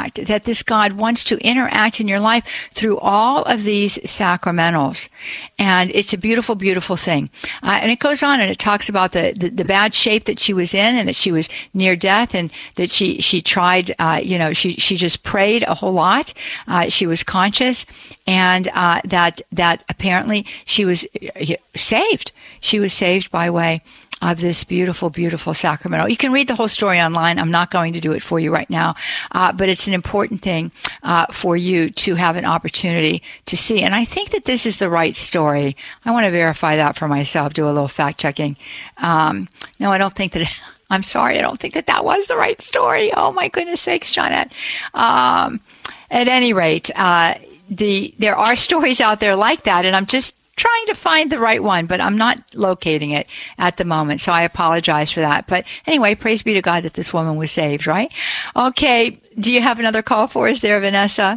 fact that this God wants to interact in your life through all of these sacramentals. And it's a beautiful, beautiful thing. And it goes on and it talks about the bad shape that she was in and that she was near death and that she tried, she just prayed a whole lot. She was conscious and that apparently she was saved. She was saved by way of this beautiful, beautiful sacramental. You can read the whole story online. I'm not going to do it for you right now, but it's an important thing for you to have an opportunity to see. And I think that this is the right story. I want to verify that for myself, do a little fact checking. No, I don't think that... I'm sorry, I don't think that was the right story. Oh, my goodness sakes, Johnette. At any rate, there are stories out there like that, and I'm just trying to find the right one, but I'm not locating it at the moment, so I apologize for that. But anyway, praise be to God that this woman was saved, right? Okay, do you have another call for us there, Vanessa?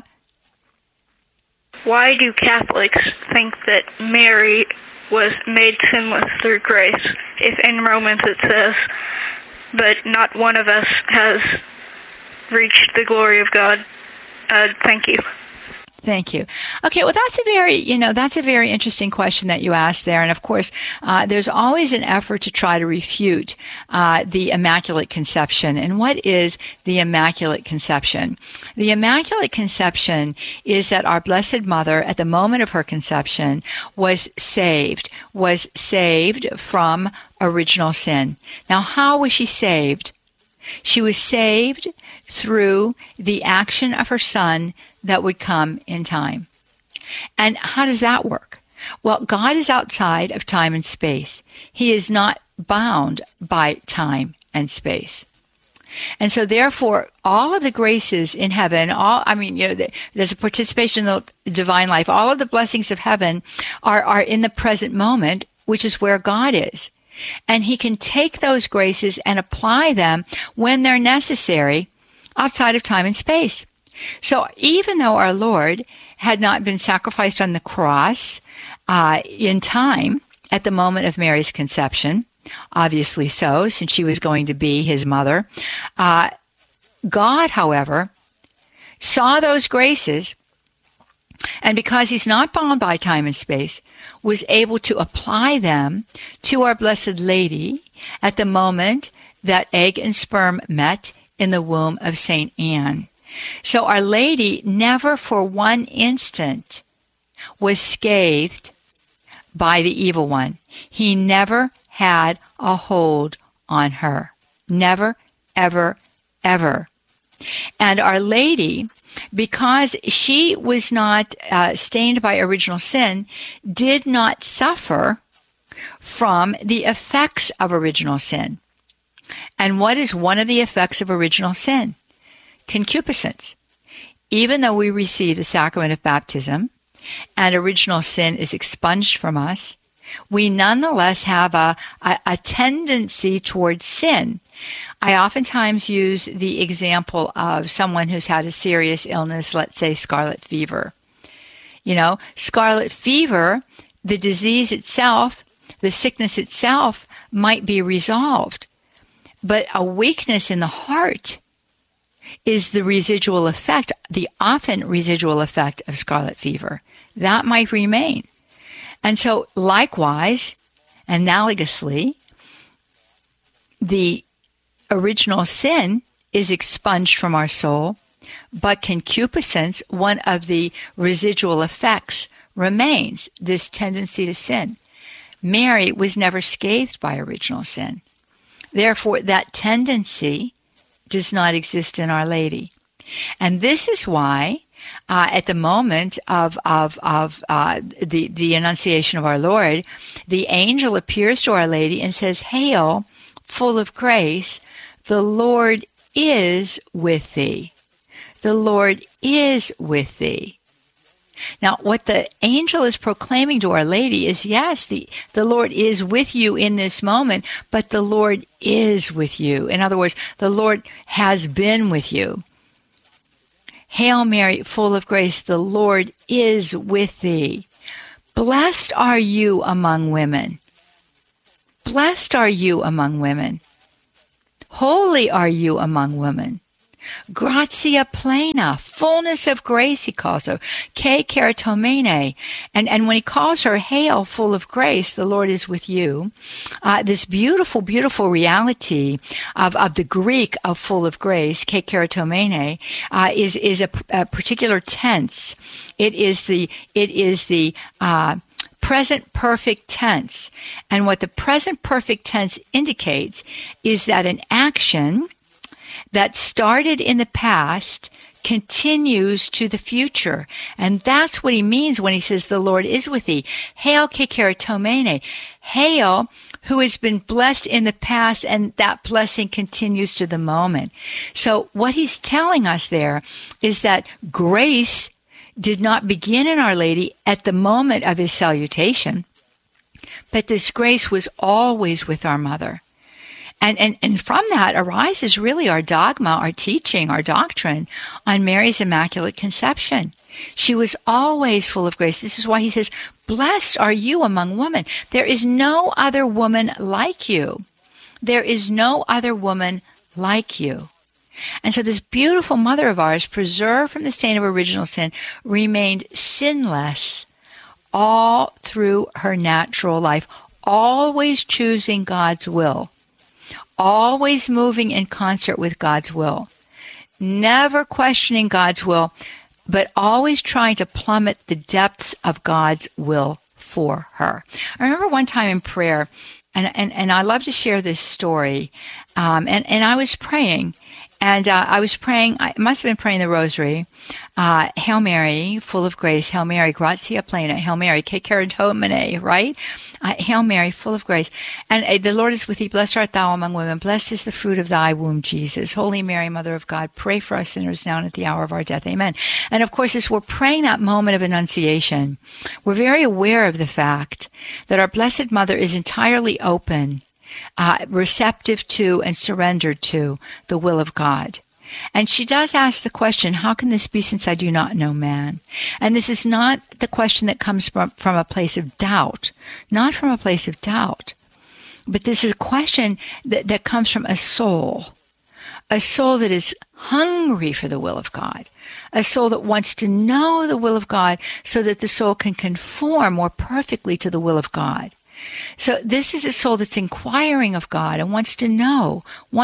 Why do Catholics think that Mary was made sinless through grace, if in Romans it says, but not one of us has reached the glory of God? Thank you. Thank you. Okay, well, that's a very interesting question that you asked there. And of course, there's always an effort to try to refute the Immaculate Conception. And what is the Immaculate Conception? The Immaculate Conception is that our Blessed Mother, at the moment of her conception, was saved from original sin. Now, how was she saved? She was saved through the action of her Son that would come in time. And how does that work? Well, God is outside of time and space. He is not bound by time and space. And so therefore, all of the graces in heaven, there's a participation in the divine life. All of the blessings of heaven are in the present moment, which is where God is. And he can take those graces and apply them when they're necessary outside of time and space. So even though our Lord had not been sacrificed on the cross in time at the moment of Mary's conception, obviously so, since she was going to be his mother, God, however, saw those graces, and because he's not bound by time and space, was able to apply them to our Blessed Lady at the moment that egg and sperm met in the womb of St. Anne. So Our Lady never for one instant was scathed by the evil one. He never had a hold on her. Never, ever, ever. And Our Lady, because she was not stained by original sin, did not suffer from the effects of original sin. And what is one of the effects of original sin? Concupiscence. Even though we receive the sacrament of baptism and original sin is expunged from us, we nonetheless have a tendency towards sin. I oftentimes use the example of someone who's had a serious illness, let's say scarlet fever. Scarlet fever, the disease itself, the sickness itself might be resolved, but a weakness in the heart is the residual effect, the often residual effect of scarlet fever. That might remain. And so likewise, analogously, the original sin is expunged from our soul, but concupiscence, one of the residual effects, remains, this tendency to sin. Mary was never scathed by original sin. Therefore, that tendency does not exist in Our Lady. And this is why at the moment of the Annunciation of our Lord, the angel appears to Our Lady and says, "Hail, full of grace, the Lord is with thee. The Lord is with thee." Now, what the angel is proclaiming to Our Lady is, yes, the Lord is with you in this moment, but the Lord is with you. In other words, the Lord has been with you. Hail Mary, full of grace, the Lord is with thee. Blessed are you among women. Blessed are you among women. Holy are you among women. Gratia plena, fullness of grace, he calls her. Ke keratomene. And when he calls her, hail, full of grace, the Lord is with you. This beautiful, beautiful reality of the Greek of full of grace, ke keratomene, is a particular tense. It is the present perfect tense. And what the present perfect tense indicates is that an action that started in the past continues to the future. And that's what he means when he says the Lord is with thee. Hail ke keratomene. Hail, who has been blessed in the past, and that blessing continues to the moment. So what he's telling us there is that grace did not begin in Our Lady at the moment of his salutation, but this grace was always with our mother. And from that arises really our dogma, our teaching, our doctrine on Mary's Immaculate Conception. She was always full of grace. This is why he says, blessed are you among women. There is no other woman like you. There is no other woman like you. And so this beautiful mother of ours, preserved from the stain of original sin, remained sinless all through her natural life, always choosing God's will, always moving in concert with God's will, never questioning God's will, but always trying to plummet the depths of God's will for her. I remember one time in prayer, and I love to share this story, and I was praying, and I was praying, I must have been praying the rosary, Hail Mary, full of grace, Hail Mary, gratia plena, Hail Mary, ke keratomene, right? Hail Mary, full of grace. And the Lord is with thee, blessed art thou among women, blessed is the fruit of thy womb, Jesus. Holy Mary, Mother of God, pray for us sinners now and at the hour of our death. Amen. And of course, as we're praying that moment of Annunciation, we're very aware of the fact that our Blessed Mother is entirely open, receptive to and surrendered to the will of God. And she does ask the question, how can this be since I do not know man? And this is not the question that comes from a place of doubt, not from a place of doubt, but this is a question that comes from a soul that is hungry for the will of God, a soul that wants to know the will of God so that the soul can conform more perfectly to the will of God. So this is a soul that's inquiring of God and wants to know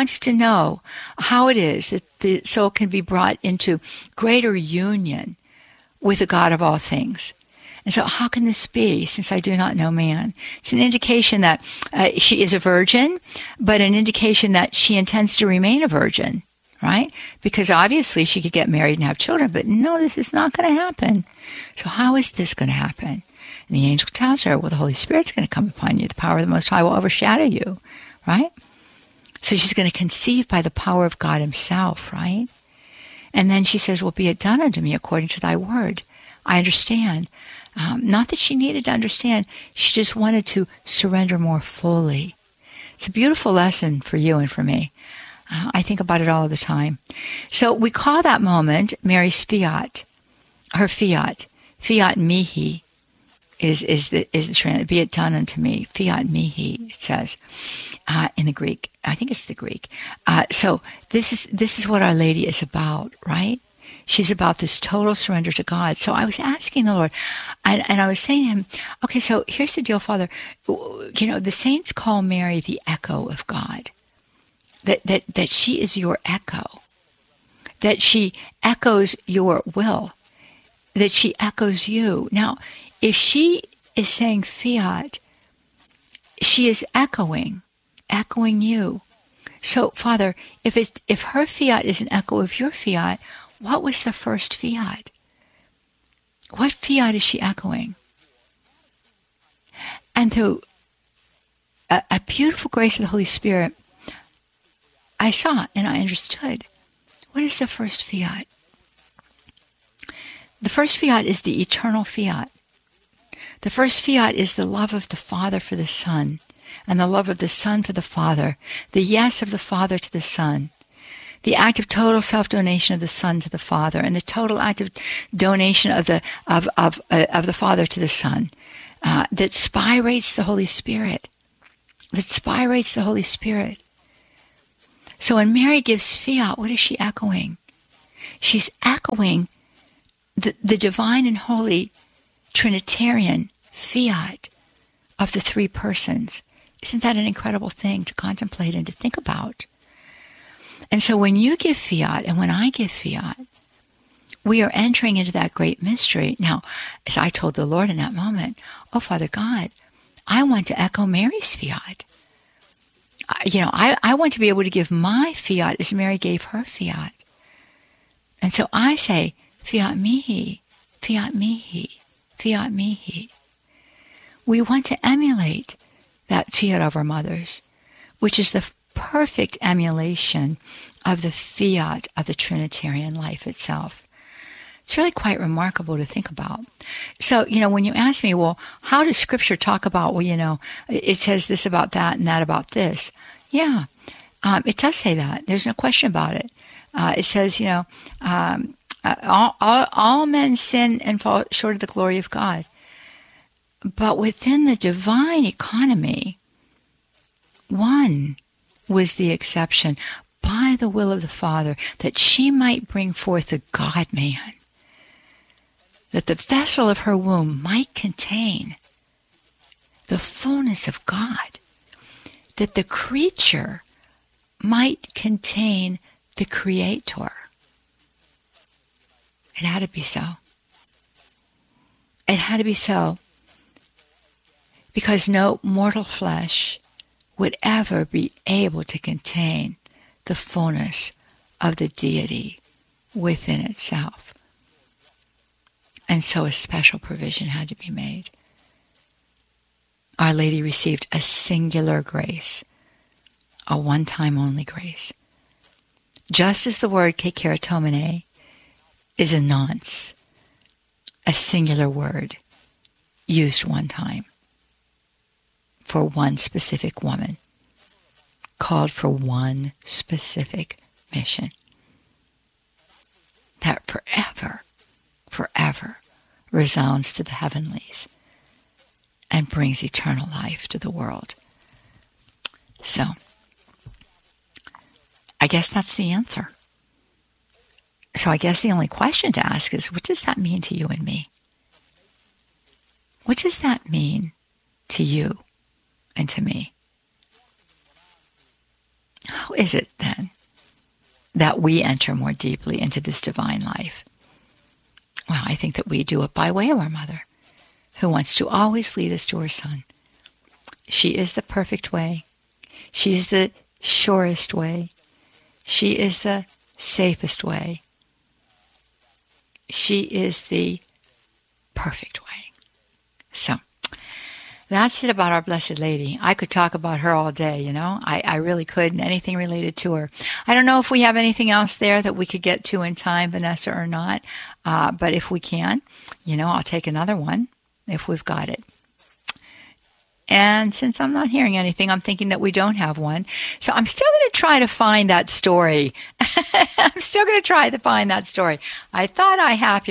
how it is that the soul can be brought into greater union with the God of all things. And so how can this be, since I do not know man? It's an indication that she is a virgin, but an indication that she intends to remain a virgin, right? Because obviously she could get married and have children, but no, this is not going to happen. So how is this going to happen? And the angel tells her, well, the Holy Spirit's going to come upon you. The power of the Most High will overshadow you, right? So she's going to conceive by the power of God himself, right? And then she says, well, be it done unto me according to thy word. I understand. Not that she needed to understand. She just wanted to surrender more fully. It's a beautiful lesson for you and for me. I think about it all the time. So we call that moment Mary's fiat, her fiat. Fiat mihi is the translation. Be it done unto me. Fiat mihi, it says in the Greek. I think it's the Greek. So this is what Our Lady is about, right? She's about this total surrender to God. So I was asking the Lord, and I was saying to him, okay, so here's the deal, Father. You know, the saints call Mary the echo of God. That she is your echo. That she echoes your will. That she echoes you. Now, if she is saying fiat, she is echoing you. So, Father, if her fiat is an echo of your fiat, what was the first fiat? What fiat is she echoing? And through a beautiful grace of the Holy Spirit, I saw and I understood. What is the first fiat? The first fiat is the eternal fiat. The first fiat is the love of the Father for the Son, and the love of the Son for the Father, the yes of the Father to the Son, the act of total self-donation of the Son to the Father, and the total act of donation of the Father to the Son, that spirates the Holy Spirit. So when Mary gives fiat, what is she echoing? She's echoing the divine and holy Trinitarian fiat of the three persons. Isn't that an incredible thing to contemplate and to think about? And so when you give fiat and when I give fiat, we are entering into that great mystery. Now, as I told the Lord in that moment, oh, Father God, I want to echo Mary's fiat. I want to be able to give my fiat as Mary gave her fiat. And so I say, fiat mihi, fiat mihi, fiat mihi. We want to emulate that fiat of our mothers, which is the perfect emulation of the fiat of the Trinitarian life itself. It's really quite remarkable to think about. So, when you ask me, well, how does Scripture talk about, it says this about that and that about this? Yeah, it does say that. There's no question about it. It says, all men sin and fall short of the glory of God. But within the divine economy, one was the exception by the will of the Father, that she might bring forth the God-man, that the vessel of her womb might contain the fullness of God, that the creature might contain the Creator. It had to be so. It had to be so because no mortal flesh would ever be able to contain the fullness of the deity within itself. And so a special provision had to be made. Our Lady received a singular grace, a one-time only grace. Just as the word kekeratomene is a nonce, a singular word used one time for one specific woman, called for one specific mission, that forever resounds to the heavenlies and brings eternal life to the world. So, I guess that's the answer. So I guess the only question to ask is, what does that mean to you and me? What does that mean to you and to me? How is it then that we enter more deeply into this divine life? Well, I think that we do it by way of our mother, who wants to always lead us to her Son. She is the perfect way. She's the surest way. She is the safest way. She is the perfect way. So, that's it about our Blessed Lady. I could talk about her all day, I really could, and anything related to her. I don't know if we have anything else there that we could get to in time, Vanessa, or not. But if we can, I'll take another one if we've got it. And since I'm not hearing anything, I'm thinking that we don't have one. So I'm still going to try to find that story. I'm still going to try to find that story. I thought I had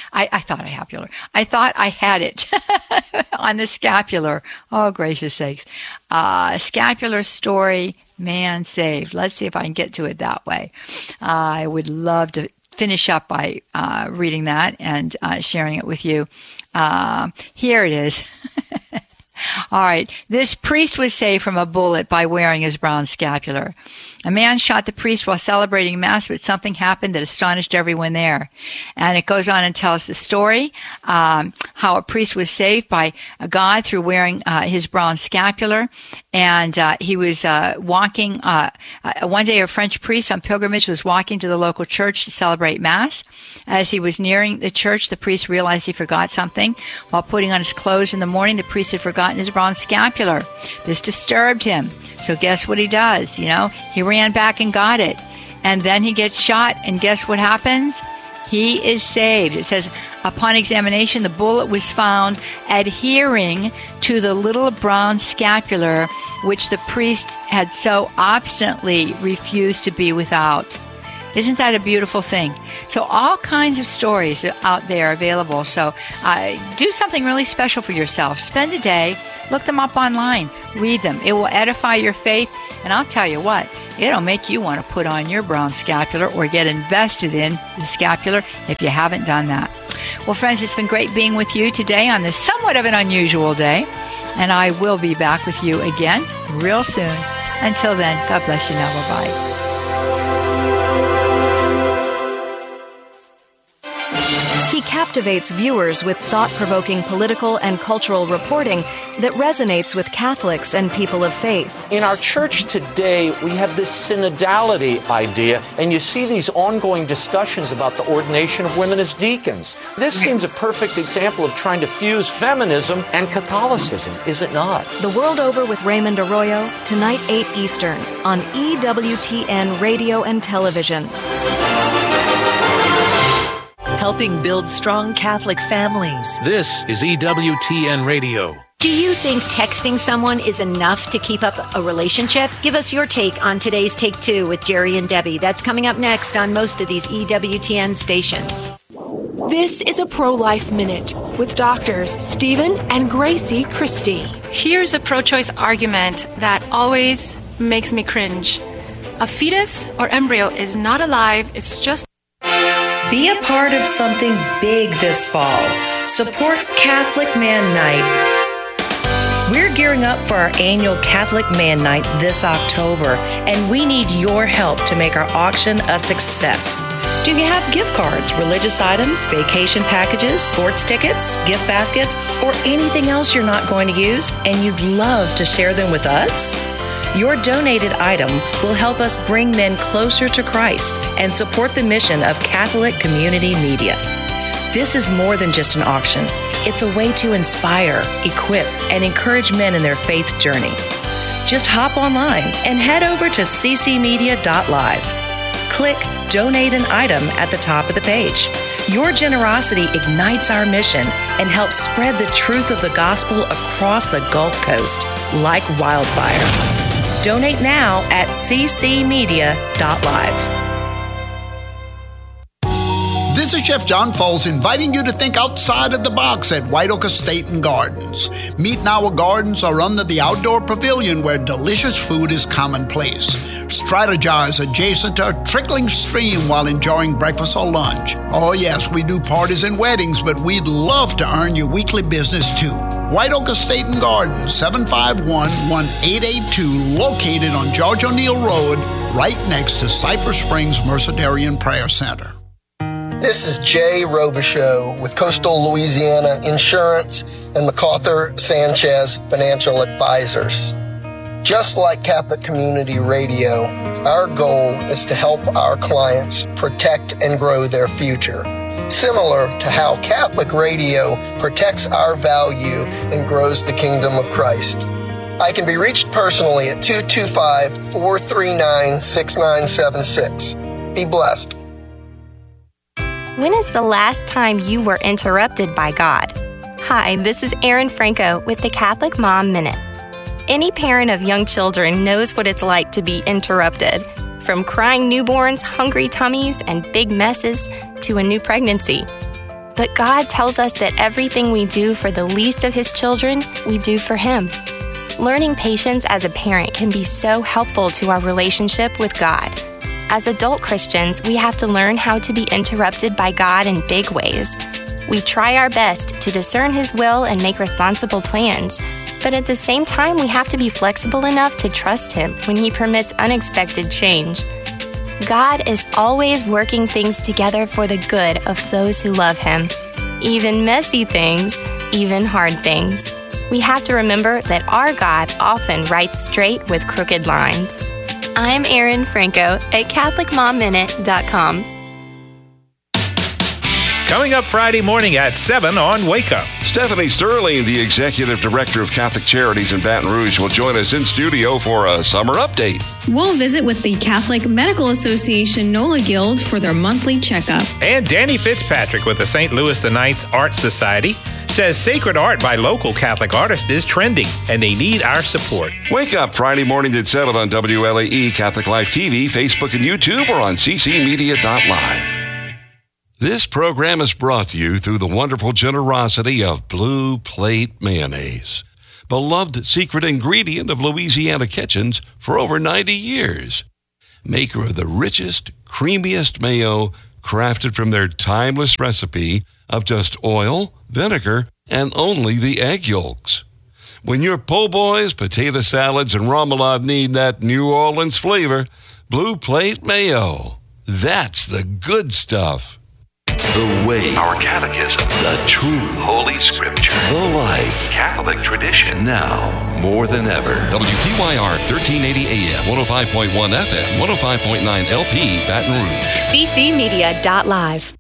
it on the scapular. Oh, gracious sakes. Scapular story, man saved. Let's see if I can get to it that way. I would love to finish up by reading that and sharing it with you. Here it is. All right. This priest was saved from a bullet by wearing his brown scapular. A man shot the priest while celebrating Mass, but something happened that astonished everyone there. And it goes on and tells the story, how a priest was saved by God through wearing his brown scapular. And he was walking. One day, a French priest on pilgrimage was walking to the local church to celebrate Mass. As he was nearing the church, the priest realized he forgot something. While putting on his clothes in the morning, the priest had forgotten his brown scapular. This disturbed him. So guess what he does? He ran back and got it. And then he gets shot, and guess what happens? He is saved. It says, upon examination, the bullet was found adhering to the little brown scapular, which the priest had so obstinately refused to be without. Isn't that a beautiful thing? So all kinds of stories out there available. So do something really special for yourself. Spend a day, look them up online, read them. It will edify your faith. And I'll tell you what, it'll make you want to put on your brown scapular or get invested in the scapular if you haven't done that. Well, friends, it's been great being with you today on this somewhat of an unusual day. And I will be back with you again real soon. Until then, God bless you now. Bye-bye. He captivates viewers with thought-provoking political and cultural reporting that resonates with Catholics and people of faith. In our church today, we have this synodality idea, and you see these ongoing discussions about the ordination of women as deacons. This seems a perfect example of trying to fuse feminism and Catholicism, is it not? The World Over with Raymond Arroyo, tonight 8 Eastern, on EWTN Radio and Television. Helping build strong Catholic families. This is EWTN Radio. Do you think texting someone is enough to keep up a relationship? Give us your take on today's Take Two with Jerry and Debbie. That's coming up next on most of these EWTN stations. This is a Pro-Life Minute with doctors Stephen and Gracie Christie. Here's a pro-choice argument that always makes me cringe. A fetus or embryo is not alive, it's just... Be a part of something big this fall. Support Catholic Man Night. We're gearing up for our annual Catholic Man Night this October, and we need your help to make our auction a success. Do you have gift cards, religious items, vacation packages, sports tickets, gift baskets, or anything else you're not going to use, and you'd love to share them with us? Your donated item will help us bring men closer to Christ and support the mission of Catholic Community Media. This is more than just an auction. It's a way to inspire, equip, and encourage men in their faith journey. Just hop online and head over to ccmedia.live. Click Donate an Item at the top of the page. Your generosity ignites our mission and helps spread the truth of the gospel across the Gulf Coast like wildfire. Donate now at ccmedia.live. This is Chef John Foles inviting you to think outside of the box at White Oak Estate and Gardens. Meet and our gardens are under the outdoor pavilion where delicious food is commonplace. Strategize adjacent to a trickling stream while enjoying breakfast or lunch. Oh yes, we do parties and weddings, but we'd love to earn your weekly business too. White Oak Estate and Gardens, 751-1882, located on George O'Neill Road, right next to Cypress Springs Mercedarian Prayer Center. This is Jay Robichaux with Coastal Louisiana Insurance and MacArthur Sanchez Financial Advisors. Just like Catholic Community Radio, our goal is to help our clients protect and grow their future, similar to how Catholic Radio protects our value and grows the kingdom of Christ. I can be reached personally at 225-439-6976. Be blessed. When is the last time you were interrupted by God? Hi, this is Erin Franco with the Catholic Mom Minute. Any parent of young children knows what it's like to be interrupted, from crying newborns, hungry tummies, and big messes to a new pregnancy. But God tells us that everything we do for the least of His children, we do for Him. Learning patience as a parent can be so helpful to our relationship with God. As adult Christians, we have to learn how to be interrupted by God in big ways. We try our best to discern His will and make responsible plans, but at the same time, we have to be flexible enough to trust Him when He permits unexpected change. God is always working things together for the good of those who love Him. Even messy things, even hard things. We have to remember that our God often writes straight with crooked lines. I'm Erin Franco at CatholicMomMinute.com. Coming up Friday morning at 7 on Wake Up. Stephanie Sterling, the Executive Director of Catholic Charities in Baton Rouge, will join us in studio for a summer update. We'll visit with the Catholic Medical Association NOLA Guild for their monthly checkup. And Danny Fitzpatrick with the St. Louis IX Art Society says sacred art by local Catholic artists is trending and they need our support. Wake Up Friday morning at 7 on WLAE, Catholic Life TV, Facebook, and YouTube, or on ccmedia.live. This program is brought to you through the wonderful generosity of Blue Plate Mayonnaise, beloved secret ingredient of Louisiana kitchens for over 90 years. Maker of the richest, creamiest mayo, crafted from their timeless recipe of just oil, vinegar, and only the egg yolks. When your po' boys, potato salads, and remoulade need that New Orleans flavor, Blue Plate Mayo. That's the good stuff. The way, our catechism, the truth, Holy Scripture, the life, Catholic tradition. Now, more than ever. WPYR 1380 AM, 105.1 FM, 105.9 LP, Baton Rouge. ccmedia.live.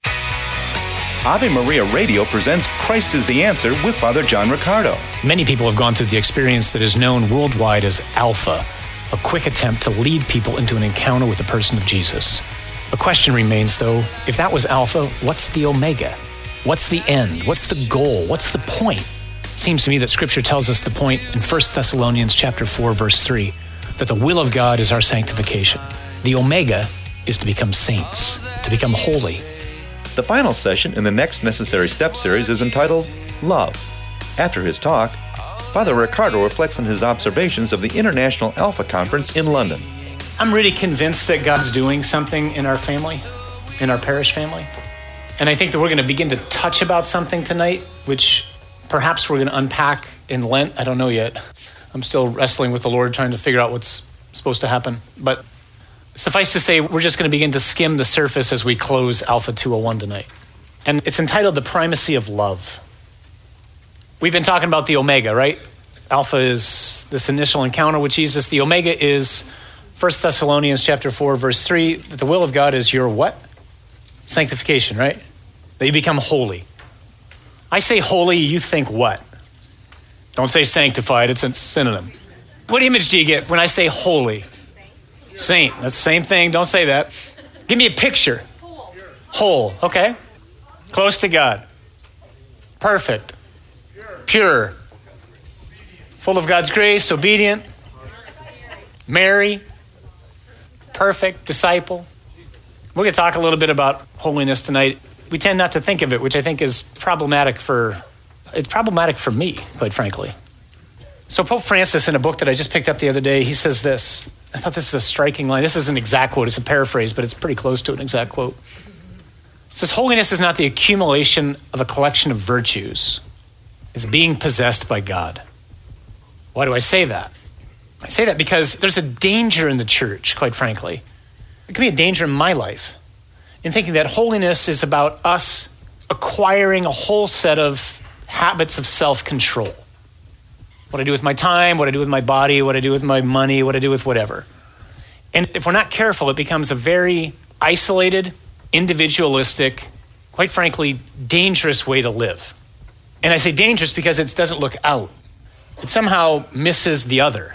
Ave Maria Radio presents Christ is the Answer with Father John Riccardo. Many people have gone through the experience that is known worldwide as Alpha, a quick attempt to lead people into an encounter with the person of Jesus. The question remains, though, if that was Alpha, what's the Omega? What's the end? What's the goal? What's the point? It seems to me that Scripture tells us the point in 1 Thessalonians chapter 4, verse 3, that the will of God is our sanctification. The Omega is to become saints, to become holy. The final session in the Next Necessary Step series is entitled Love. After his talk, Father Riccardo reflects on his observations of the International Alpha Conference in London. I'm really convinced that God's doing something in our family, in our parish family. And I think that we're going to begin to touch about something tonight, which perhaps we're going to unpack in Lent. I don't know yet. I'm still wrestling with the Lord, trying to figure out what's supposed to happen. But suffice to say, we're just going to begin to skim the surface as we close Alpha 201 tonight. And it's entitled The Primacy of Love. We've been talking about the Omega, right? Alpha is this initial encounter with Jesus. The Omega is 1 Thessalonians chapter 4, verse 3, that the will of God is your what? Sanctification, right? That you become holy. I say holy, you think what? Don't say sanctified, it's a synonym. What image do you get when I say holy? Saint, that's the same thing, don't say that. Give me a picture. Whole, okay. Close to God. Perfect. Pure. Full of God's grace, obedient. Mary. Perfect, disciple. We're going to talk a little bit about holiness tonight. We tend not to think of it, which I think is problematic for me, quite frankly. So Pope Francis, in a book that I just picked up the other day, he says this. I thought this is a striking line. This is an exact quote. It's a paraphrase, but it's pretty close to an exact quote. It says, holiness is not the accumulation of a collection of virtues. It's being possessed by God. Why do I say that? I say that because there's a danger in the church, quite frankly. It can be a danger in my life in thinking that holiness is about us acquiring a whole set of habits of self-control. What I do with my time, what I do with my body, what I do with my money, what I do with whatever. And if we're not careful, it becomes a very isolated, individualistic, quite frankly, dangerous way to live. And I say dangerous because it doesn't look out. It somehow misses the other.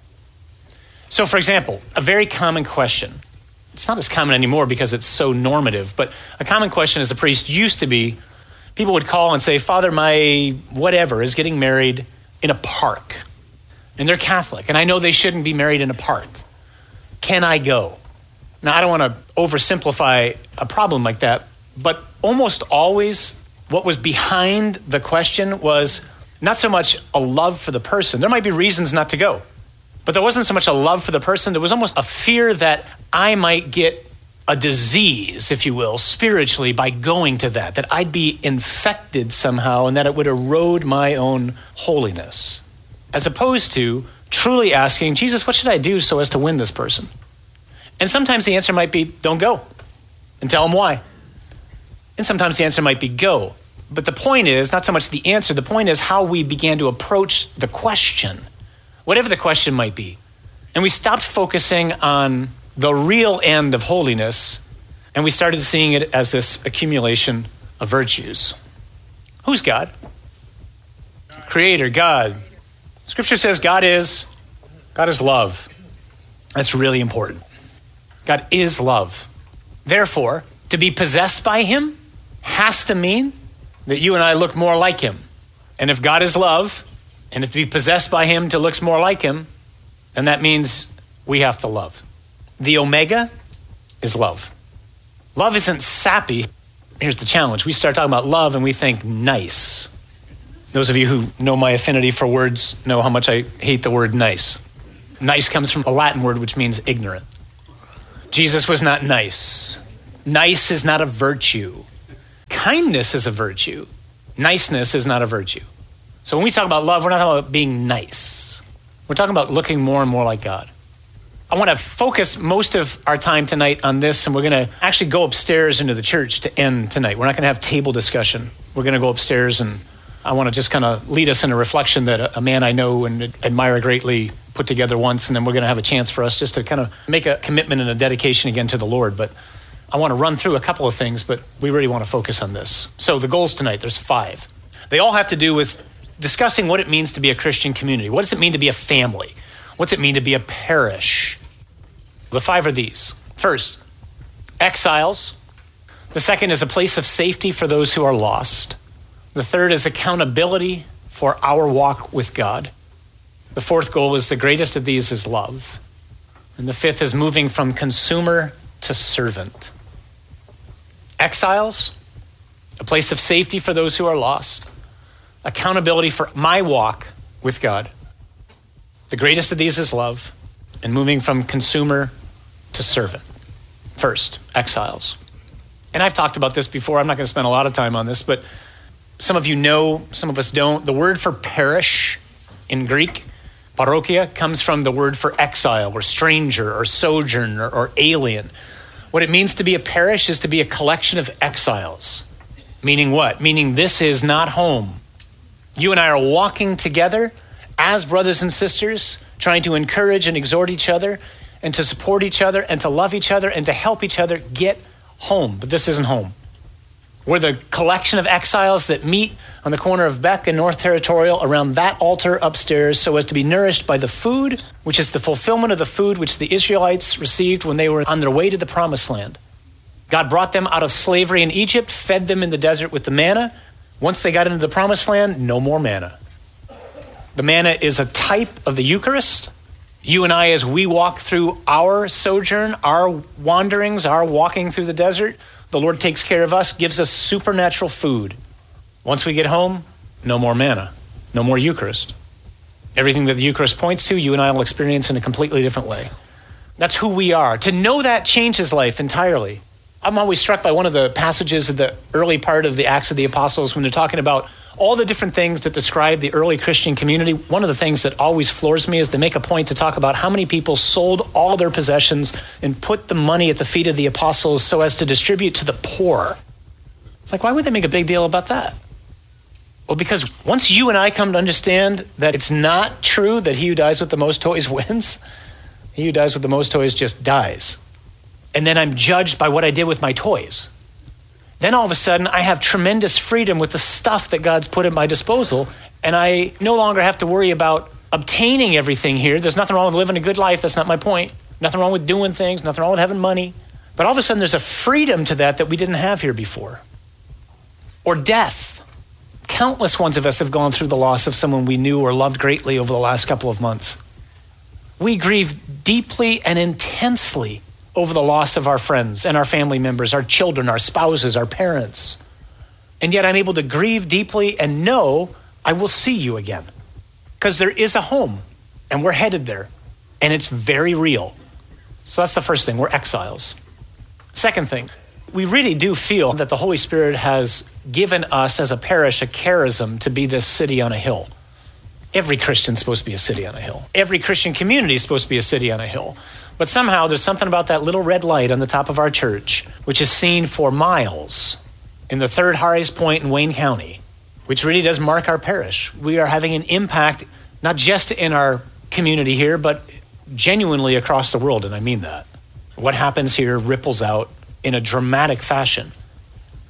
So, for example, a very common question. It's not as common anymore because it's so normative, but a common question as a priest used to be, people would call and say, Father, my whatever is getting married in a park. And they're Catholic, and I know they shouldn't be married in a park. Can I go? Now, I don't want to oversimplify a problem like that, but almost always what was behind the question was not so much a love for the person. There might be reasons not to go. But there wasn't so much a love for the person. There was almost a fear that I might get a disease, if you will, spiritually by going to that I'd be infected somehow and that it would erode my own holiness. As opposed to truly asking, Jesus, what should I do so as to win this person? And sometimes the answer might be, don't go, and tell them why. And sometimes the answer might be go. But the point is, not so much the answer, the point is how we began to approach the question, whatever the question might be. And we stopped focusing on the real end of holiness, and we started seeing it as this accumulation of virtues. Who's God? Creator, God. Scripture says God is love. That's really important. God is love. Therefore, to be possessed by him has to mean that you and I look more like him. And if God is love, and if to be possessed by him to look more like him, then that means we have to love. The omega is love. Love isn't sappy. Here's the challenge. We start talking about love and we think nice. Those of you who know my affinity for words know how much I hate the word nice. Nice comes from a Latin word which means ignorant. Jesus was not nice. Nice is not a virtue. Kindness is a virtue. Niceness is not a virtue. So when we talk about love, we're not talking about being nice. We're talking about looking more and more like God. I want to focus most of our time tonight on this, and we're going to actually go upstairs into the church to end tonight. We're not going to have table discussion. We're going to go upstairs, and I want to just kind of lead us in a reflection that a man I know and admire greatly put together once, and then we're going to have a chance for us just to kind of make a commitment and a dedication again to the Lord. But I want to run through a couple of things, but we really want to focus on this. So the goals tonight, there's 5. They all have to do with discussing what it means to be a Christian community. What does it mean to be a family? What's it mean to be a parish? The 5 are these. First, exiles. The second is a place of safety for those who are lost. The third is accountability for our walk with God. The 4th goal is the greatest of these is love. And the 5th is moving from consumer to servant. Exiles, a place of safety for those who are lost. Accountability for my walk with God. The greatest of these is love, and moving from consumer to servant. First, exiles. And I've talked about this before. I'm not going to spend a lot of time on this, but some of you know, some of us don't. The word for parish in Greek, parokia, comes from the word for exile or stranger or sojourner or alien. What it means to be a parish is to be a collection of exiles. Meaning what? Meaning this is not home. You and I are walking together as brothers and sisters, trying to encourage and exhort each other and to support each other and to love each other and to help each other get home. But this isn't home. We're the collection of exiles that meet on the corner of Beck and North Territorial around that altar upstairs so as to be nourished by the food, which is the fulfillment of the food which the Israelites received when they were on their way to the Promised Land. God brought them out of slavery in Egypt, fed them in the desert with the manna. Once they got into the Promised Land, no more manna. The manna is a type of the Eucharist. You and I, as we walk through our sojourn, our wanderings, our walking through the desert, the Lord takes care of us, gives us supernatural food. Once we get home, no more manna, no more Eucharist. Everything that the Eucharist points to, you and I will experience in a completely different way. That's who we are. To know that changes life entirely. I'm always struck by one of the passages of the early part of the Acts of the Apostles when they're talking about all the different things that describe the early Christian community. One of the things that always floors me is they make a point to talk about how many people sold all their possessions and put the money at the feet of the apostles so as to distribute to the poor. It's like, why would they make a big deal about that? Well, because once you and I come to understand that it's not true that he who dies with the most toys wins, he who dies with the most toys just dies. And then I'm judged by what I did with my toys. Then all of a sudden, I have tremendous freedom with the stuff that God's put at my disposal, and I no longer have to worry about obtaining everything here. There's nothing wrong with living a good life. That's not my point. Nothing wrong with doing things. Nothing wrong with having money. But all of a sudden, there's a freedom to that we didn't have here before. Or death. Countless ones of us have gone through the loss of someone we knew or loved greatly over the last couple of months. We grieve deeply and intensely over the loss of our friends and our family members, our children, our spouses, our parents. And yet I'm able to grieve deeply and know I will see you again. Because there is a home, and we're headed there, and it's very real. So that's the first thing, we're exiles. Second thing, we really do feel that the Holy Spirit has given us as a parish a charism to be this city on a hill. Every Christian's supposed to be a city on a hill. Every Christian community is supposed to be a city on a hill. But somehow there's something about that little red light on the top of our church, which is seen for miles in the third highest point in Wayne County, which really does mark our parish. We are having an impact, not just in our community here, but genuinely across the world, and I mean that. What happens here ripples out in a dramatic fashion.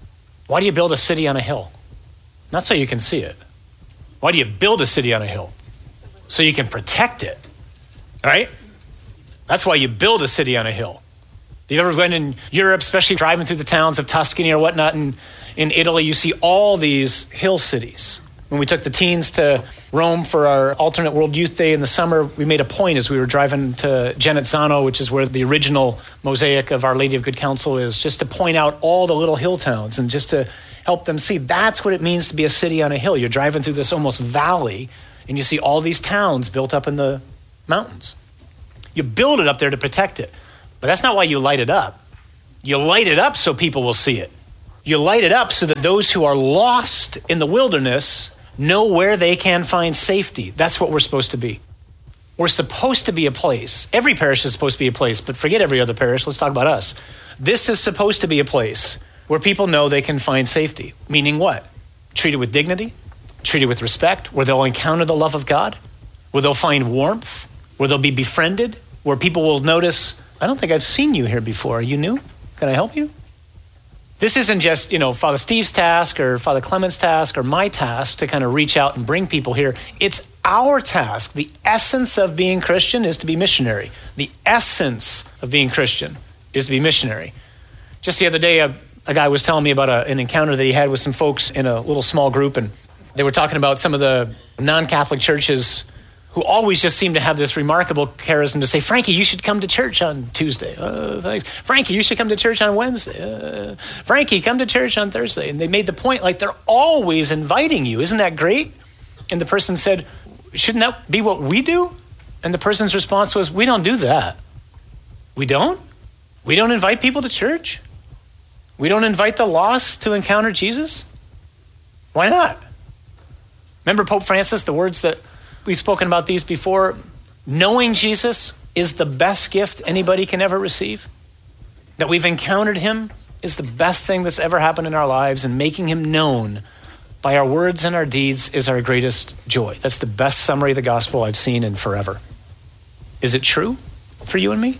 Why do you build a city on a hill? Not so you can see it. Why do you build a city on a hill? So you can protect it, right? That's why you build a city on a hill. If you've ever been in Europe, especially driving through the towns of Tuscany or whatnot, and in Italy, you see all these hill cities. When we took the teens to Rome for our alternate World Youth Day in the summer, we made a point as we were driving to Genazzano, which is where the original mosaic of Our Lady of Good Counsel is, just to point out all the little hill towns and just to help them see that's what it means to be a city on a hill. You're driving through this almost valley, and you see all these towns built up in the mountains. You build it up there to protect it. But that's not why you light it up. You light it up so people will see it. You light it up so that those who are lost in the wilderness know where they can find safety. That's what we're supposed to be. We're supposed to be a place. Every parish is supposed to be a place, but forget every other parish. Let's talk about us. This is supposed to be a place where people know they can find safety. Meaning what? Treated with dignity, treated with respect, where they'll encounter the love of God, where they'll find warmth, where they'll be befriended, where people will notice, I don't think I've seen you here before. Are you new? Can I help you? This isn't just, Father Steve's task or Father Clement's task or my task to kind of reach out and bring people here. It's our task. The essence of being Christian is to be missionary. The essence of being Christian is to be missionary. Just the other day, a guy was telling me about an encounter that he had with some folks in a little small group, and they were talking about some of the non-Catholic churches who always just seem to have this remarkable charism to say, Frankie, you should come to church on Tuesday. Thanks. Frankie, you should come to church on Wednesday. Frankie, come to church on Thursday. And they made the point, like, they're always inviting you. Isn't that great? And the person said, shouldn't that be what we do? And the person's response was, we don't do that. We don't? We don't invite people to church? We don't invite the lost to encounter Jesus? Why not? Remember Pope Francis, the words that we've spoken about these before? Knowing Jesus is the best gift anybody can ever receive. That we've encountered him is the best thing that's ever happened in our lives, and making him known by our words and our deeds is our greatest joy. That's the best summary of the gospel I've seen in forever. Is it true for you and me?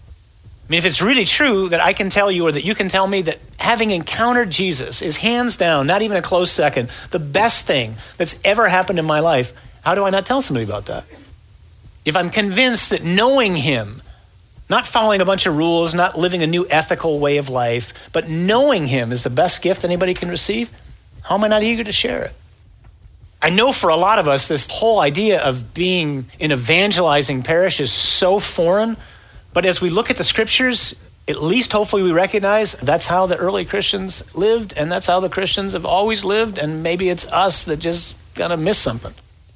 I mean, if it's really true that I can tell you, or that you can tell me, that having encountered Jesus is hands down, not even a close second, the best thing that's ever happened in my life, how do I not tell somebody about that? If I'm convinced that knowing him, not following a bunch of rules, not living a new ethical way of life, but knowing him is the best gift anybody can receive, how am I not eager to share it? I know for a lot of us, this whole idea of being an evangelizing parish is so foreign, but as we look at the scriptures, at least hopefully we recognize that's how the early Christians lived, and that's how the Christians have always lived, and maybe it's us that just gonna miss something.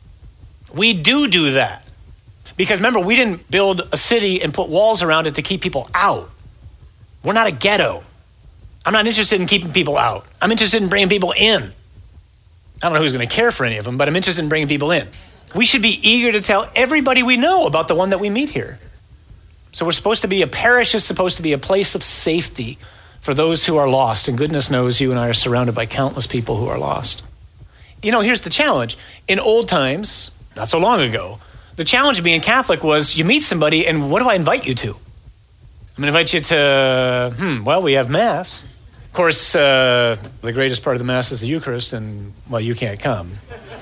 We do that. Because remember, we didn't build a city and put walls around it to keep people out. We're not a ghetto. I'm not interested in keeping people out. I'm interested in bringing people in. I don't know who's going to care for any of them, but I'm interested in bringing people in. We should be eager to tell everybody we know about the one that we meet here. So we're supposed to be, a parish is supposed to be a place of safety for those who are lost. And goodness knows you and I are surrounded by countless people who are lost. Here's the challenge. In old times, not so long ago, the challenge of being Catholic was you meet somebody and what do I invite you to? I'm going to invite you to, we have Mass. Of course, the greatest part of the Mass is the Eucharist, and, you can't come.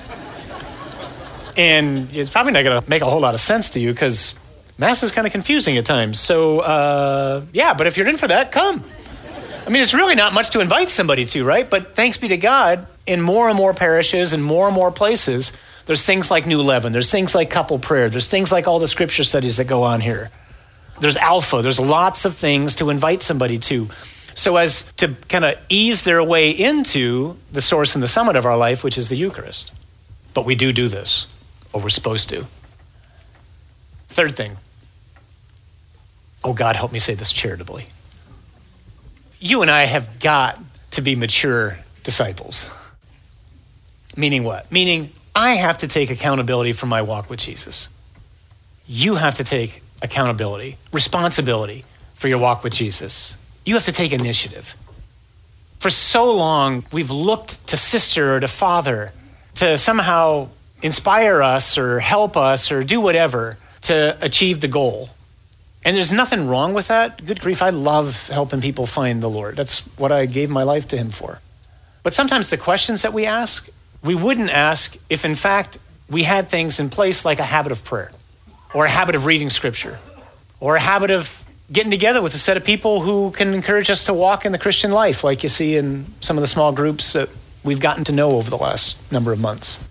And it's probably not going to make a whole lot of sense to you because Mass is kind of confusing at times. So, but if you're in for that, come. I mean, it's really not much to invite somebody to, right? But thanks be to God, in more and more parishes and more places, there's things like New Leaven. There's things like couple prayer. There's things like all the scripture studies that go on here. There's Alpha. There's lots of things to invite somebody to, so as to kind of ease their way into the source and the summit of our life, which is the Eucharist. But we do this, or we're supposed to. Third thing. Oh, God, help me say this charitably. You and I have got to be mature disciples. Meaning what? Meaning I have to take accountability for my walk with Jesus. You have to take accountability, responsibility for your walk with Jesus. You have to take initiative. For so long, we've looked to sister or to father to somehow inspire us or help us or do whatever to achieve the goal. And there's nothing wrong with that. Good grief, I love helping people find the Lord. That's what I gave my life to him for. But sometimes the questions that we ask, we wouldn't ask if in fact we had things in place like a habit of prayer or a habit of reading scripture or a habit of getting together with a set of people who can encourage us to walk in the Christian life like you see in some of the small groups that we've gotten to know over the last number of months.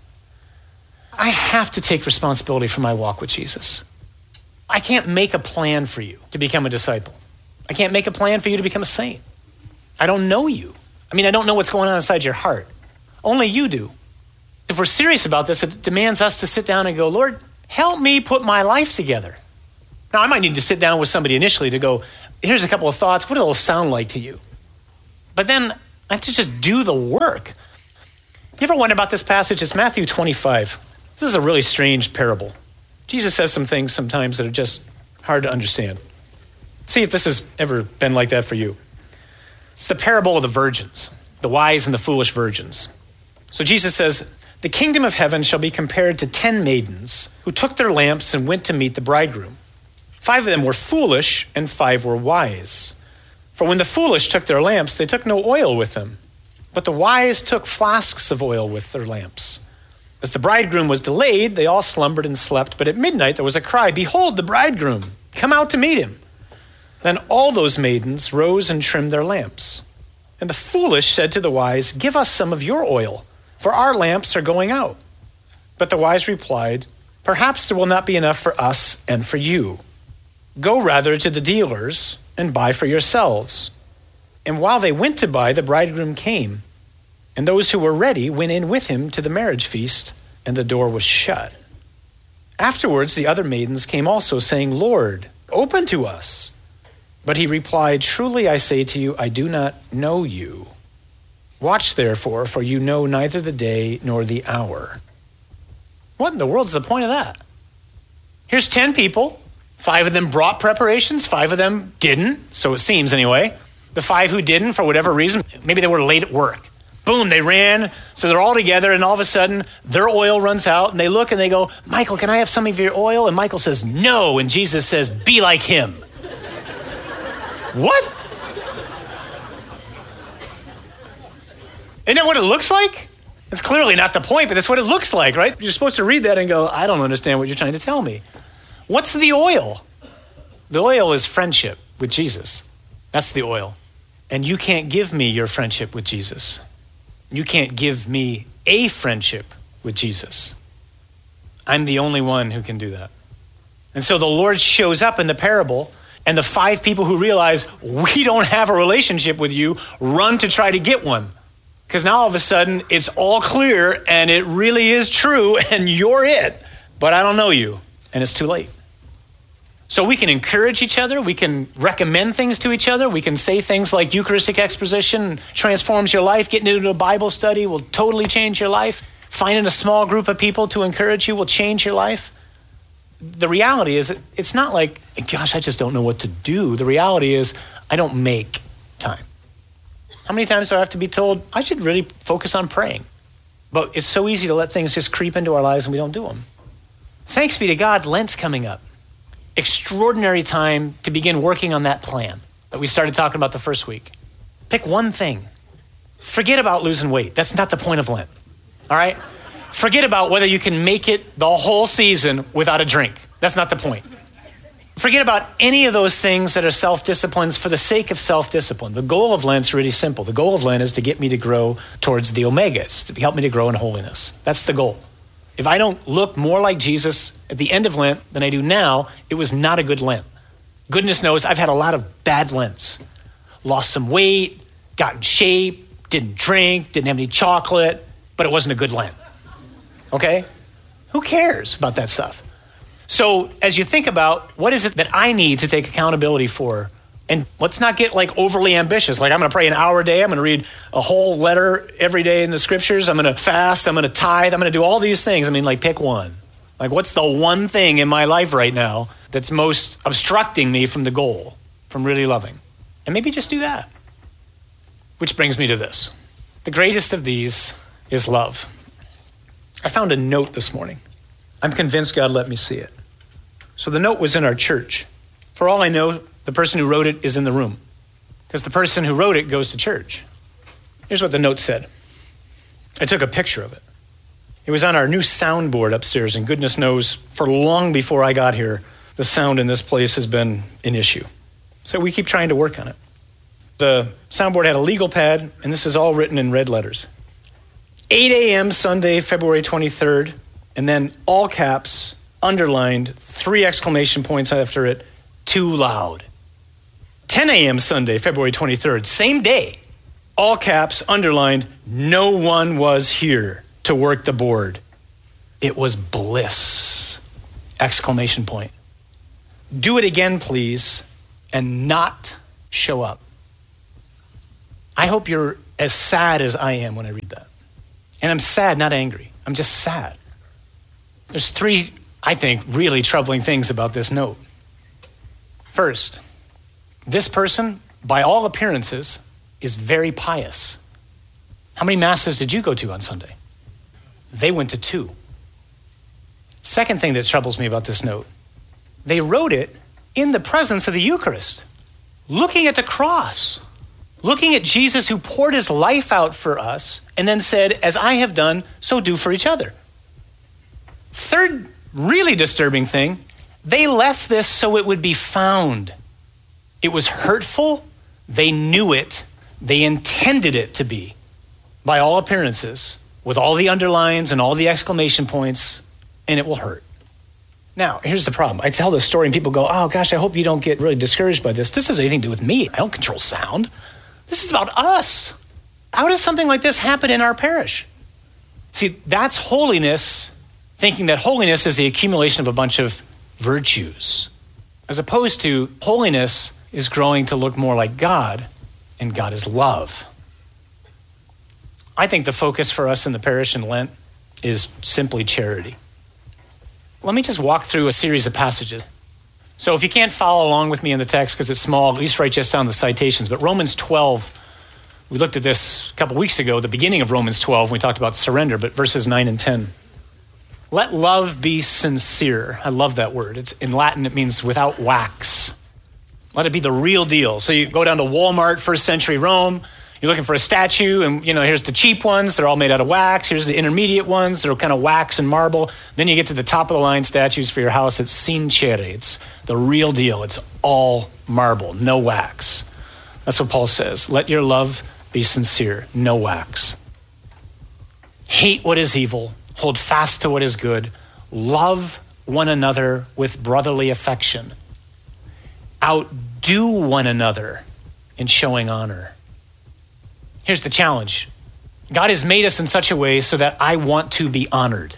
I have to take responsibility for my walk with Jesus. I can't make a plan for you to become a disciple. I can't make a plan for you to become a saint. I don't know you. I mean, I don't know what's going on inside your heart. Only you do. If we're serious about this, it demands us to sit down and go, Lord, help me put my life together. Now, I might need to sit down with somebody initially to go, here's a couple of thoughts. What it'll sound like to you? But then I have to just do the work. You ever wonder about this passage? It's Matthew 25. This is a really strange parable. Jesus says some things sometimes that are just hard to understand. See if this has ever been like that for you. It's the parable of the virgins, the wise and the foolish virgins. So Jesus says, the kingdom of heaven shall be compared to 10 maidens who took their lamps and went to meet the bridegroom. 5 of them were foolish and 5 were wise. For when the foolish took their lamps, they took no oil with them, but the wise took flasks of oil with their lamps. As the bridegroom was delayed, they all slumbered and slept, but at midnight there was a cry, behold the bridegroom, come out to meet him. Then all those maidens rose and trimmed their lamps. And the foolish said to the wise, give us some of your oil, for our lamps are going out. But the wise replied, perhaps there will not be enough for us and for you. Go rather to the dealers and buy for yourselves. And while they went to buy, the bridegroom came. And those who were ready went in with him to the marriage feast, and the door was shut. Afterwards, the other maidens came also, saying, Lord, open to us. But he replied, truly I say to you, I do not know you. Watch therefore, for you know neither the day nor the hour. What in the world is the point of that? Here's 10 people. 5 of them brought preparations, 5 of them didn't, so it seems anyway. The 5 who didn't, for whatever reason, maybe they were late at work. Boom, they ran, so they're all together, and all of a sudden, their oil runs out, and they look and they go, Michael, can I have some of your oil? And Michael says, no, and Jesus says, be like him. What? Isn't that what it looks like? It's clearly not the point, but that's what it looks like, right? You're supposed to read that and go, I don't understand what you're trying to tell me. What's the oil? The oil is friendship with Jesus. That's the oil. And you can't give me your friendship with Jesus. You can't give me a friendship with Jesus. I'm the only one who can do that. And so the Lord shows up in the parable, and the 5 people who realize we don't have a relationship with you run to try to get one. Because now all of a sudden it's all clear and it really is true and you're it, but I don't know you, and it's too late. So we can encourage each other, we can recommend things to each other, we can say things like Eucharistic exposition transforms your life, getting into a Bible study will totally change your life, finding a small group of people to encourage you will change your life. The reality is, it's not like, gosh, I just don't know what to do. The reality is, I don't make time. How many times do I have to be told, I should really focus on praying? But it's so easy to let things just creep into our lives and we don't do them. Thanks be to God, Lent's coming up. Extraordinary time to begin working on that plan that we started talking about the first week. Pick one thing. Forget about losing weight. That's not the point of Lent, all right? Forget about whether you can make it the whole season without a drink. That's not the point. Forget about any of those things that are self-disciplines for the sake of self-discipline. The goal of Lent is really simple. The goal of Lent is to get me to grow towards the omega. It's to help me to grow in holiness. That's the goal. If I don't look more like Jesus at the end of Lent than I do now, it was not a good Lent. Goodness knows I've had a lot of bad Lents. Lost some weight, got in shape, didn't drink, didn't have any chocolate, but it wasn't a good Lent. Okay? Who cares about that stuff? So as you think about what is it that I need to take accountability for, and let's not get like overly ambitious. Like I'm going to pray an hour a day. I'm going to read a whole letter every day in the scriptures. I'm going to fast. I'm going to tithe. I'm going to do all these things. I mean, like pick one. Like what's the one thing in my life right now that's most obstructing me from the goal, from really loving? And maybe just do that. Which brings me to this. The greatest of these is love. I found a note this morning. I'm convinced God let me see it. So the note was in our church. For all I know, the person who wrote it is in the room because the person who wrote it goes to church. Here's what the note said. I took a picture of it. It was on our new soundboard upstairs, and goodness knows, for long before I got here, the sound in this place has been an issue. So we keep trying to work on it. The soundboard had a legal pad, and this is all written in red letters. 8 a.m. Sunday, February 23rd, and then all caps, underlined, 3 exclamation points after it, too loud. 10 a.m. Sunday, February 23rd, same day, all caps, underlined, no one was here to work the board. It was bliss, exclamation point. Do it again, please, and not show up. I hope you're as sad as I am when I read that. And I'm sad, not angry. I'm just sad. There's 3, I think, really troubling things about this note. First, this person, by all appearances, is very pious. How many masses did you go to on Sunday? They went to 2. Second thing that troubles me about this note, they wrote it in the presence of the Eucharist, looking at the cross, looking at Jesus who poured his life out for us and then said, as I have done, so do for each other. Third really disturbing thing, they left this so it would be found. It was hurtful. They knew it. They intended it to be, by all appearances, with all the underlines and all the exclamation points, and it will hurt. Now, here's the problem. I tell this story and people go, oh gosh, I hope you don't get really discouraged by this. This has anything to do with me. I don't control sound. This is about us. How does something like this happen in our parish? See, that's holiness, thinking that holiness is the accumulation of a bunch of virtues, as opposed to holiness is growing to look more like God, and God is love. I think the focus for us in the parish in Lent is simply charity. Let me just walk through a series of passages. So if you can't follow along with me in the text because it's small, at least write just down the citations. But Romans 12, we looked at this a couple weeks ago, the beginning of Romans 12, when we talked about surrender, but verses 9 and 10. Let love be sincere. I love that word. It's in Latin, it means without wax. Let it be the real deal. So you go down to Walmart, first century Rome, you're looking for a statue, and here's the cheap ones. They're all made out of wax. Here's the intermediate ones. They're kind of wax and marble. Then you get to the top of the line statues for your house. It's sincere. It's the real deal. It's all marble, no wax. That's what Paul says. Let your love be sincere, no wax. Hate what is evil. Hold fast to what is good. Love one another with brotherly affection. Outdo one another in showing honor. Here's the challenge. God has made us in such a way so that I want to be honored.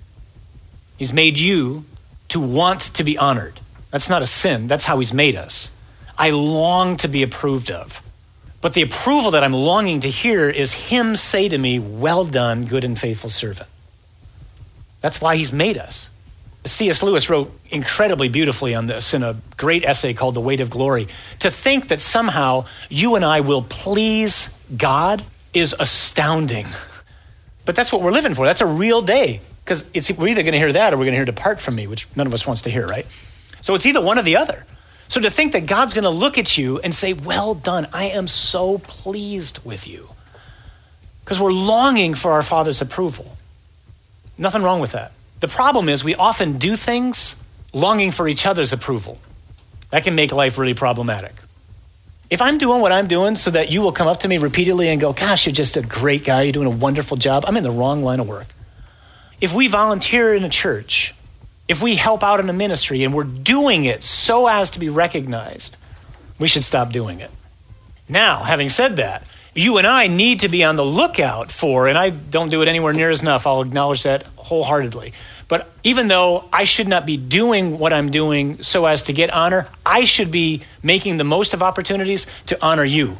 He's made you to want to be honored. That's not a sin. That's how he's made us. I long to be approved of. But the approval that I'm longing to hear is him say to me, well done, good and faithful servant. That's why he's made us. C.S. Lewis wrote incredibly beautifully on this in a great essay called The Weight of Glory. To think that somehow you and I will please God is astounding. But that's what we're living for. That's a real day. Because we're either going to hear that or we're going to hear depart from me, which none of us wants to hear, right? So it's either one or the other. So to think that God's going to look at you and say, well done, I am so pleased with you. Because we're longing for our Father's approval. Nothing wrong with that. The problem is we often do things longing for each other's approval. That can make life really problematic. If I'm doing what I'm doing so that you will come up to me repeatedly and go, gosh, you're just a great guy, you're doing a wonderful job, I'm in the wrong line of work. If we volunteer in a church, if we help out in a ministry and we're doing it so as to be recognized, we should stop doing it. Now, having said that, you and I need to be on the lookout for, and I don't do it anywhere near as enough, I'll acknowledge that wholeheartedly. But even though I should not be doing what I'm doing so as to get honor, I should be making the most of opportunities to honor you.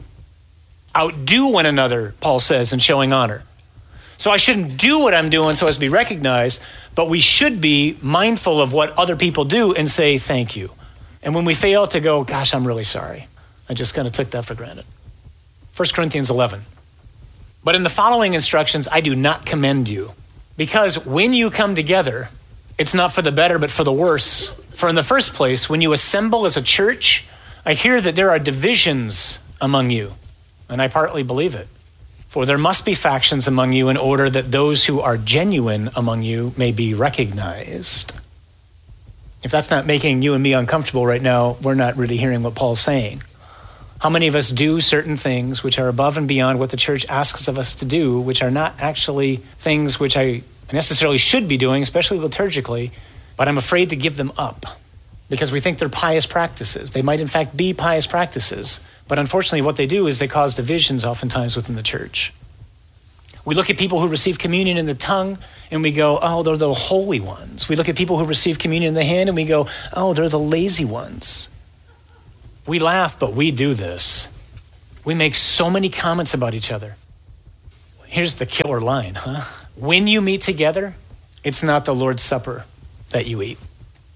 Outdo one another, Paul says, in showing honor. So I shouldn't do what I'm doing so as to be recognized, but we should be mindful of what other people do and say thank you. And when we fail, to go, gosh, I'm really sorry. I just kind of took that for granted. 1 Corinthians 11. But in the following instructions, I do not commend you. Because when you come together, it's not for the better, but for the worse. For in the first place, when you assemble as a church, I hear that there are divisions among you. And I partly believe it. For there must be factions among you in order that those who are genuine among you may be recognized. If that's not making you and me uncomfortable right now, we're not really hearing what Paul's saying. How many of us do certain things which are above and beyond what the church asks of us to do, which are not actually things which I necessarily should be doing, especially liturgically, but I'm afraid to give them up because we think they're pious practices. They might in fact be pious practices, but unfortunately what they do is they cause divisions oftentimes within the church. We look at people who receive communion in the tongue and we go, oh, they're the holy ones. We look at people who receive communion in the hand and we go, oh, they're the lazy ones. We laugh, but we do this. We make so many comments about each other. Here's the killer line, huh? When you meet together, it's not the Lord's Supper that you eat.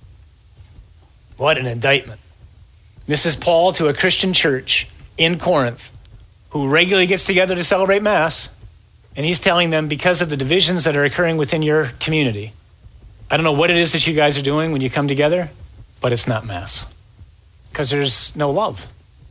What an indictment. This is Paul to a Christian church in Corinth who regularly gets together to celebrate Mass. And he's telling them because of the divisions that are occurring within your community, I don't know what it is that you guys are doing when you come together, but it's not Mass because there's no love.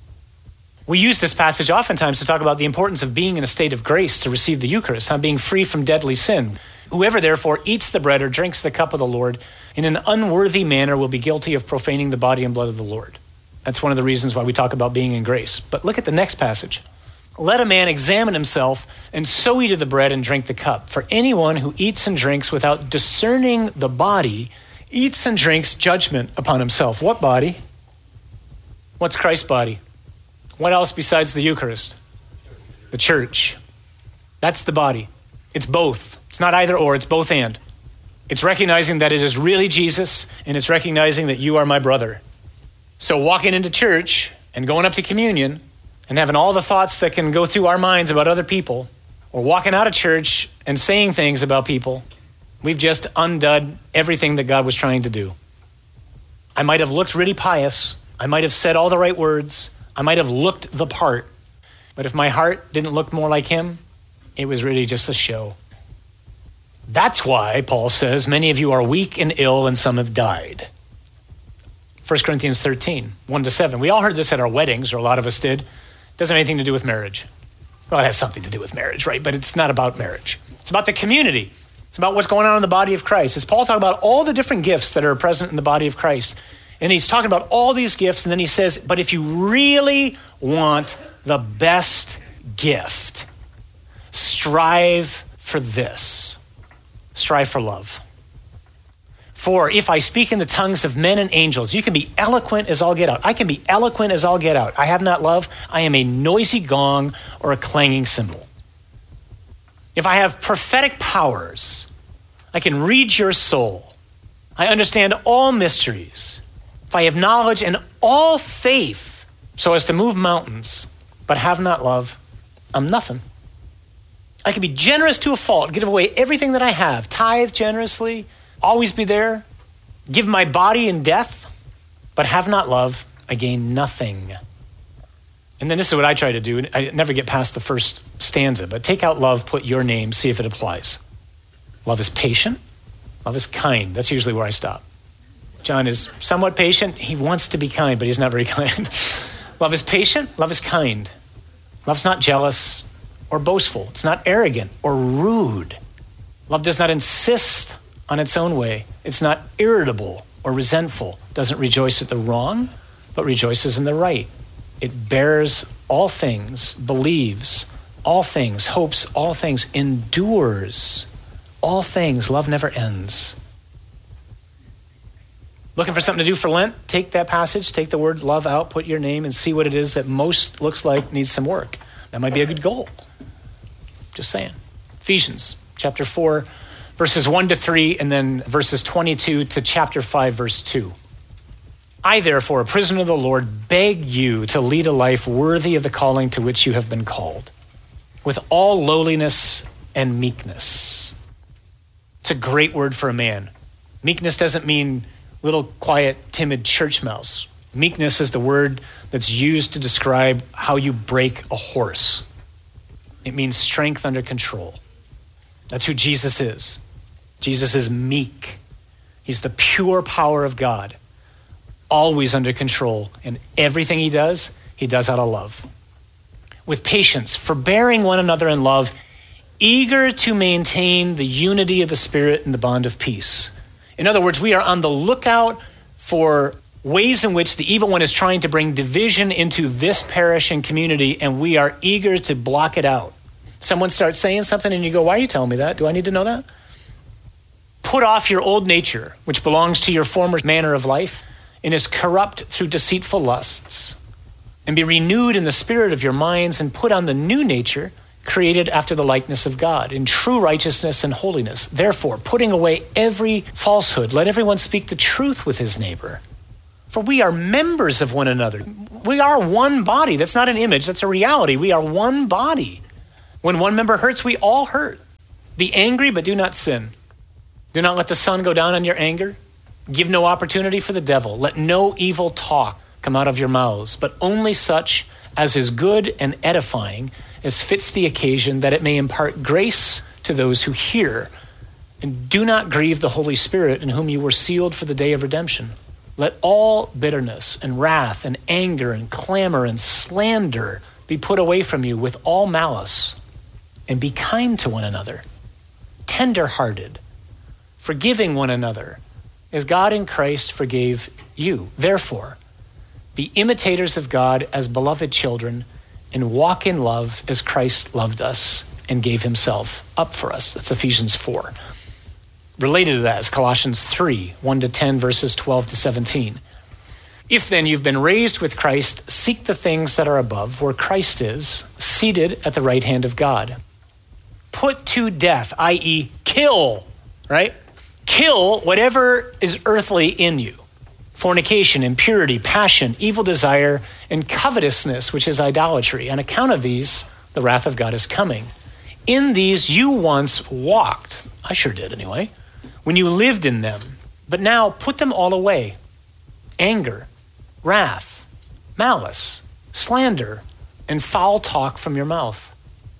We use this passage oftentimes to talk about the importance of being in a state of grace to receive the Eucharist, being free from deadly sin. Whoever therefore eats the bread or drinks the cup of the Lord in an unworthy manner will be guilty of profaning the body and blood of the Lord. That's one of the reasons why we talk about being in grace. But look at the next passage. Let a man examine himself, and so eat of the bread and drink the cup. For anyone who eats and drinks without discerning the body eats and drinks judgment upon himself. What body? What's Christ's body? What else besides the Eucharist? The church. That's the body. It's both. It's not either or, it's both and. It's recognizing that it is really Jesus, and it's recognizing that you are my brother. So walking into church and going up to communion and having all the thoughts that can go through our minds about other people, or walking out of church and saying things about people, we've just undone everything that God was trying to do. I might have looked really pious. I might have said all the right words. I might have looked the part. But if my heart didn't look more like him, it was really just a show. That's why Paul says, many of you are weak and ill and some have died. 1 Corinthians 13, 1-7. We all heard this at our weddings, or a lot of us did. It doesn't have anything to do with marriage. Well, it has something to do with marriage, right? But it's not about marriage. It's about the community. It's about what's going on in the body of Christ. As Paul talks about all the different gifts that are present in the body of Christ. And he's talking about all these gifts, and then he says, but if you really want the best gift, strive for this. Strive for love. For if I speak in the tongues of men and angels, you can be eloquent as all get out. I can be eloquent as all get out. I have not love. I am a noisy gong or a clanging cymbal. If I have prophetic powers, I can read your soul. I understand all mysteries. If I have knowledge and all faith so as to move mountains, but have not love, I'm nothing. I can be generous to a fault, give away everything that I have, tithe generously, always be there, give my body in death, but have not love, I gain nothing. And then this is what I try to do. I never get past the first stanza, but take out love, put your name, see if it applies. Love is patient. Love is kind. That's usually where I stop. John is somewhat patient. He wants to be kind, but he's not very kind. Love is patient. Love is kind. Love's not jealous or boastful. It's not arrogant or rude. Love does not insist on its own way. It's not irritable or resentful. Doesn't rejoice at the wrong, but rejoices in the right. It bears all things, believes all things, hopes all things, endures all things. Love never ends. Looking for something to do for Lent? Take that passage, take the word love out, put your name, and see what it is that most looks like needs some work. That might be a good goal. Just saying. Ephesians chapter 4, verses 1-3, and then verses 22 to chapter 5, verse 2. I, therefore, a prisoner of the Lord, beg you to lead a life worthy of the calling to which you have been called, with all lowliness and meekness. It's a great word for a man. Meekness doesn't mean little, quiet, timid church mouse. Meekness is the word that's used to describe how you break a horse. It means strength under control. That's who Jesus is. Jesus is meek. He's the pure power of God, always under control. And everything he does out of love. with patience, forbearing one another in love, eager to maintain the unity of the Spirit in the bond of peace. In other words, we are on the lookout for ways in which the evil one is trying to bring division into this parish and community, and we are eager to block it out. Someone starts saying something and you go, why are you telling me that? Do I need to know that? Put off your old nature, which belongs to your former manner of life and is corrupt through deceitful lusts, and be renewed in the spirit of your minds, and put on the new nature, created after the likeness of God, in true righteousness and holiness. Therefore, putting away every falsehood, let everyone speak the truth with his neighbor. For we are members of one another. We are one body. That's not an image, that's a reality. We are one body. When one member hurts, we all hurt. Be angry, but do not sin. Do not let the sun go down on your anger. Give no opportunity for the devil. Let no evil talk come out of your mouths, but only such as is good and edifying, as fits the occasion, that it may impart grace to those who hear. And do not grieve the Holy Spirit, in whom you were sealed for the day of redemption. Let all bitterness and wrath and anger and clamor and slander be put away from you with all malice, and be kind to one another, tender-hearted, forgiving one another, as God in Christ forgave you. Therefore, be imitators of God as beloved children, and walk in love as Christ loved us and gave himself up for us. That's Ephesians 4. Related to that is Colossians 3, 1-10, verses 12 to 17. If then you've been raised with Christ, seek the things that are above, where Christ is, seated at the right hand of God. Put to death, i.e. kill, right? Kill whatever is earthly in you. Fornication, impurity, passion, evil desire, and covetousness, which is idolatry. On account of these, the wrath of God is coming. In these you once walked, I sure did anyway, when you lived in them, but now put them all away. Anger, wrath, malice, slander, and foul talk from your mouth.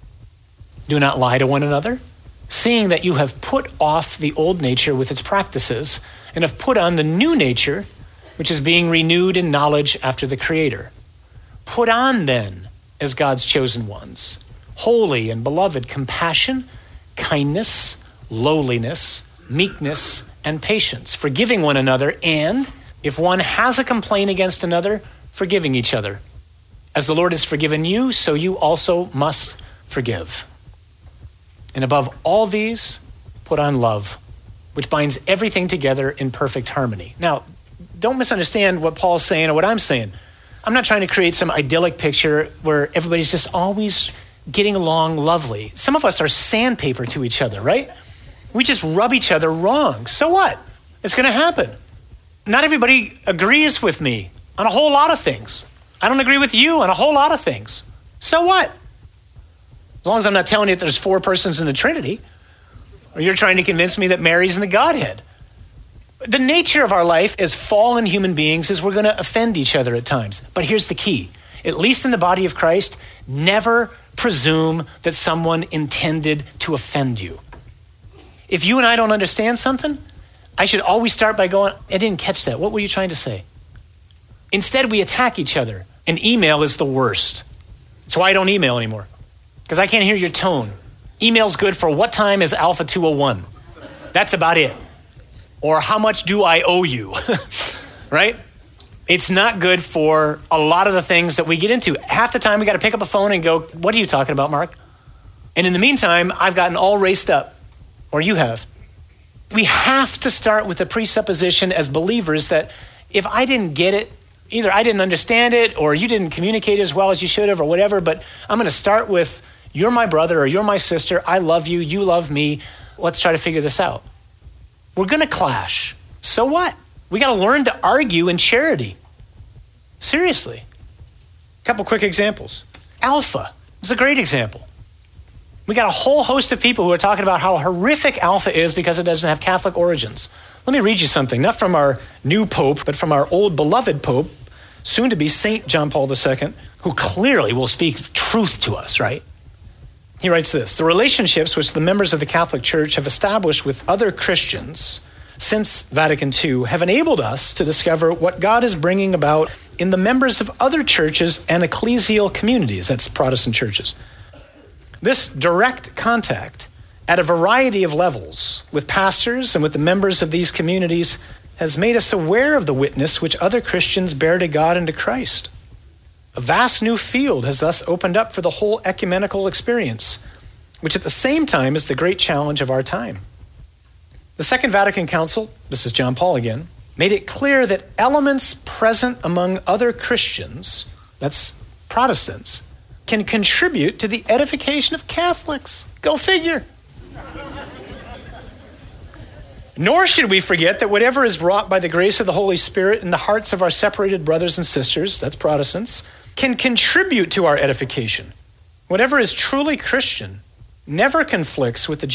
Do not lie to one another, seeing that you have put off the old nature with its practices, and have put on the new nature, which is being renewed in knowledge after the Creator. Put on then, as God's chosen ones, holy and beloved, compassion, kindness, lowliness, meekness, and patience, forgiving one another, and if one has a complaint against another, forgiving each other. As the Lord has forgiven you, so you also must forgive. And above all these, put on love, which binds everything together in perfect harmony. Now, don't misunderstand what Paul's saying or what I'm saying. I'm not trying to create some idyllic picture where everybody's just always getting along lovely. Some of us are sandpaper to each other, right? We just rub each other wrong. So what? It's going to happen. Not everybody agrees with me on a whole lot of things. I don't agree with you on a whole lot of things. So what? As long as I'm not telling you that there's 4 persons in the Trinity, or you're trying to convince me that Mary's in the Godhead. The nature of our life as fallen human beings is we're going to offend each other at times. But here's the key. At least in the body of Christ, never presume that someone intended to offend you. If you and I don't understand something, I should always start by going, I didn't catch that. What were you trying to say? Instead, we attack each other. And email is the worst. That's why I don't email anymore. Because I can't hear your tone. Email's good for what time is Alpha 201? That's about it. Or how much do I owe you? Right? It's not good for a lot of the things that we get into. Half the time we got to pick up a phone and go, what are you talking about, Mark? And in the meantime, I've gotten all raced up. Or you have. We have to start with the presupposition as believers that if I didn't get it, either I didn't understand it or you didn't communicate as well as you should have or whatever, but I'm going to start with you're my brother or you're my sister. I love you. You love me. Let's try to figure this out. We're going to clash. So what? We got to learn to argue in charity. Seriously. A couple quick examples. Alpha is a great example. We got a whole host of people who are talking about how horrific Alpha is because it doesn't have Catholic origins. Let me read you something, not from our new Pope, but from our old beloved Pope, soon to be Saint John Paul II, who clearly will speak truth to us, right? He writes this: the relationships which the members of the Catholic Church have established with other Christians since Vatican II have enabled us to discover what God is bringing about in the members of other churches and ecclesial communities, that's Protestant churches. This direct contact at a variety of levels with pastors and with the members of these communities has made us aware of the witness which other Christians bear to God and to Christ. A vast new field has thus opened up for the whole ecumenical experience, which at the same time is the great challenge of our time. The Second Vatican Council, this is John Paul again, made it clear that elements present among other Christians, that's Protestants, can contribute to the edification of Catholics. Go figure. Nor should we forget that whatever is wrought by the grace of the Holy Spirit in the hearts of our separated brothers and sisters, that's Protestants, can contribute to our edification. Whatever is truly Christian never conflicts with the